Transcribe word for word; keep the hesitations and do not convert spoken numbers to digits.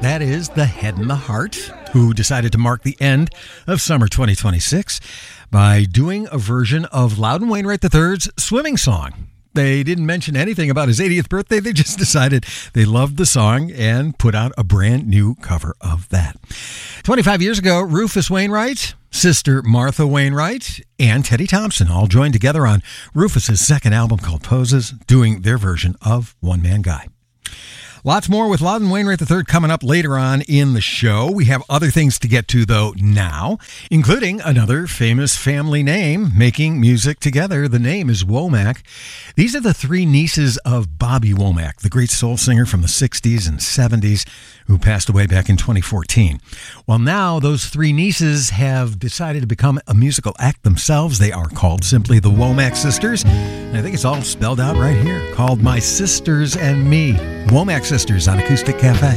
That is The Head and the Heart, who decided to mark the end of summer twenty twenty-six by doing a version of Loudon Wainwright the third's swimming song. They didn't mention anything about his eightieth birthday. They just decided they loved the song and put out a brand new cover of that. twenty-five years ago, Rufus Wainwright, sister Martha Wainwright, and Teddy Thompson all joined together on Rufus's second album called Poses, doing their version of One Man Guy. Lots more with Loudon Wainwright the third coming up later on in the show. We have other things to get to, though, now, including another famous family name making music together. The name is Womack. These are the three nieces of Bobby Womack, the great soul singer from the sixties and seventies, who passed away back in twenty fourteen. Well, now those three nieces have decided to become a musical act themselves. They are called simply the Womack Sisters, and I think it's all spelled out right here, called My Sisters and Me. Womack Sisters on Acoustic Cafe.